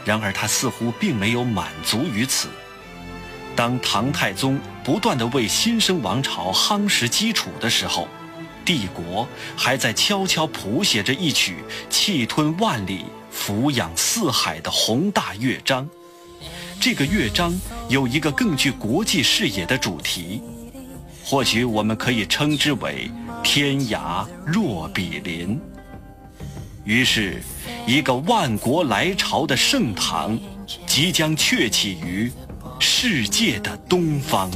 然而他似乎并没有满足于此。当唐太宗不断地为新生王朝夯实基础的时候，帝国还在悄悄谱写着一曲气吞万里、俯仰四海的宏大乐章。这个乐章有一个更具国际视野的主题，或许我们可以称之为天涯若比邻。于是，一个万国来朝的盛唐即将鹊起于世界的东方。